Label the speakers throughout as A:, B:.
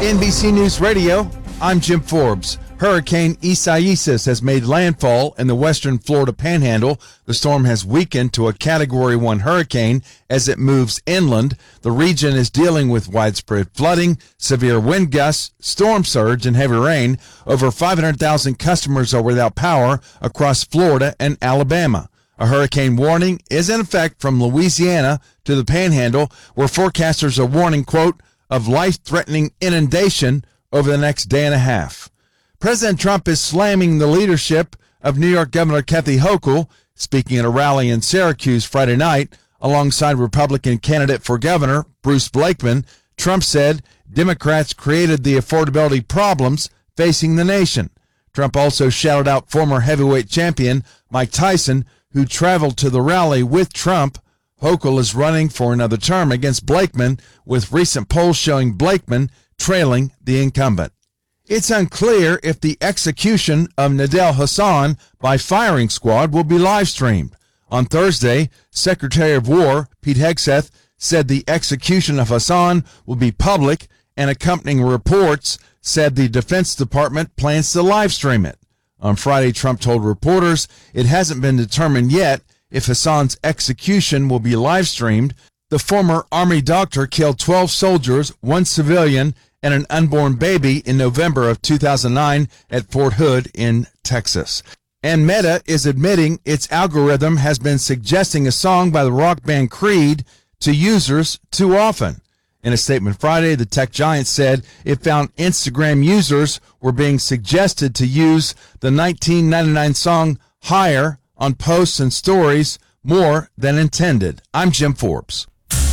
A: NBC News Radio, I'm Jim Forbes. Hurricane Isaias has made landfall in the western Florida Panhandle. The storm has weakened to a Category 1 hurricane as it moves inland. The region is dealing with widespread flooding, severe wind gusts, storm surge, and heavy rain. Over 500,000 customers are without power across Florida and Alabama. A hurricane warning is in effect from Louisiana to the Panhandle, where forecasters are warning, quote, of life-threatening inundation over the next day and a half. President Trump is slamming the leadership of New York Governor Kathy Hochul, speaking at a rally in Syracuse Friday night alongside Republican candidate for governor Bruce Blakeman. Trump said Democrats created the affordability problems facing the nation. Trump also shouted out former heavyweight champion Mike Tyson, who traveled to the rally with Trump. Hochul is running for another term against Blakeman, with recent polls showing Blakeman trailing the incumbent. It's unclear if the execution of Nidal Hasan by firing squad will be live-streamed. On Thursday, Secretary of War Pete Hegseth said the execution of Hasan will be public, and accompanying reports said the Defense Department plans to live-stream it. On Friday, Trump told reporters it hasn't been determined yet if Hasan's execution will be live-streamed. The former Army doctor killed 12 soldiers, 1 civilian, and an unborn baby in November of 2009 at Fort Hood in Texas. And Meta is admitting its algorithm has been suggesting a song by the rock band Creed to users too often. In a statement Friday, the tech giant said it found Instagram users were being suggested to use the 1999 song Higher on posts and stories more than intended. I'm Jim Forbes.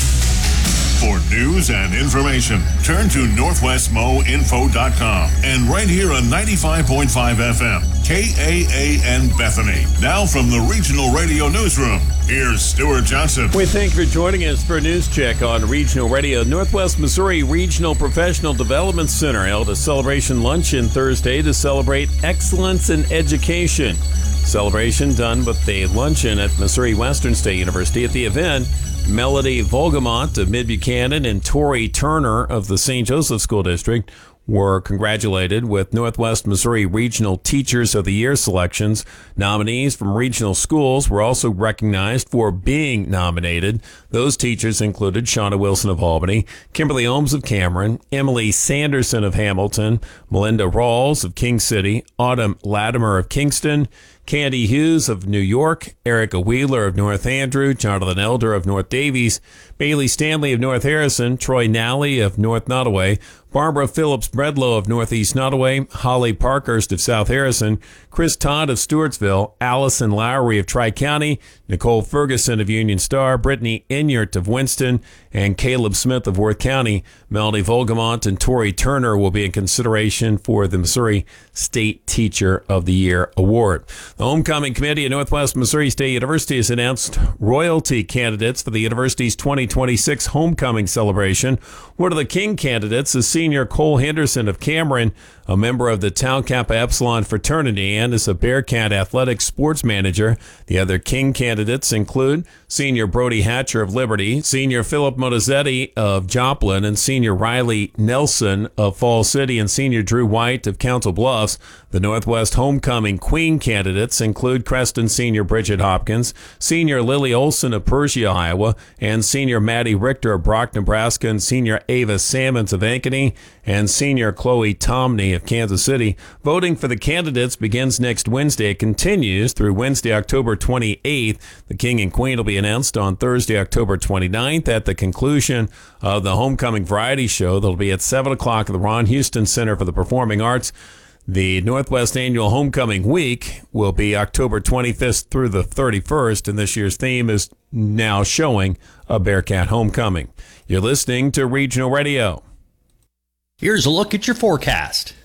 B: For news and information, turn to NorthwestMoInfo.com and right here on 95.5 FM, KAAN Bethany. Now from the Regional Radio Newsroom, here's Stuart Johnson.
C: We thank you for joining us for a news check on Regional Radio. Northwest Missouri Regional Professional Development Center held a celebration luncheon Thursday to celebrate excellence in education. Celebration done with a luncheon at Missouri Western State University. At the event, Melody Volgamont of Mid-Buchanan and Tori Turner of the St. Joseph School District were congratulated with Northwest Missouri Regional Teachers of the Year selections. Nominees from regional schools were also recognized for being nominated. Those teachers included Shauna Wilson of Albany, Kimberly Ohms of Cameron, Emily Sanderson of Hamilton, Melinda Rawls of King City, Autumn Latimer of Kingston, Candy Hughes of New York, Erica Wheeler of North Andrew, Jonathan Elder of North Davies, Bailey Stanley of North Harrison, Troy Nally of North Nottoway, Barbara Phillips Bredlow of Northeast Nottoway, Holly Parkhurst of South Harrison, Chris Todd of Stewartsville, Allison Lowry of Tri-County, Nicole Ferguson of Union Star, Brittany Inyart of Winston, and Caleb Smith of Worth County. Melody Volgamont and Tori Turner will be in consideration for the Missouri State Teacher of the Year Award. The Homecoming Committee at Northwest Missouri State University has announced royalty candidates for the university's 2026 Homecoming celebration. One of the King candidates is Senior Cole Henderson of Cameron, a member of the Tau Kappa Epsilon fraternity and is a Bearcat athletics sports manager. The other King candidates include Senior Brody Hatcher of Liberty, Senior Philip Montezzetti of Joplin, and Senior Riley Nelson of Falls City, and Senior Drew White of Council Bluffs. The Northwest Homecoming Queen candidates include Creston Senior Bridget Hopkins, Senior Lily Olson of Persia, Iowa, and Senior Maddie Richter of Brock, Nebraska, and Senior Ava Sammons of Ankeny, and Senior Chloe Tomney of Kansas City. Voting for the candidates begins next Wednesday. It continues through Wednesday, October 28th. The King and Queen will be announced on Thursday, October 29th at the conclusion of the Homecoming Variety Show. That'll be at 7 o'clock at the Ron Houston Center for the Performing Arts. The Northwest Annual Homecoming Week will be October 25th through the 31st, and this year's theme is now showing a Bearcat homecoming. You're listening to Regional Radio.
D: Here's a look at your forecast.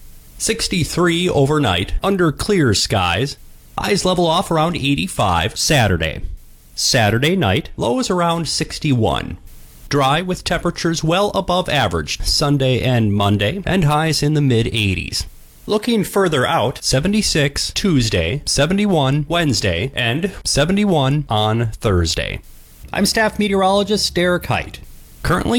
D: 63 overnight, under clear skies. Highs level off around 85 Saturday. Saturday night, lows around 61. Dry with temperatures well above average Sunday and Monday, and highs in the mid-80s. Looking further out, 76 Tuesday, 71 Wednesday, and 71 on Thursday. I'm staff meteorologist Derek Height. Currently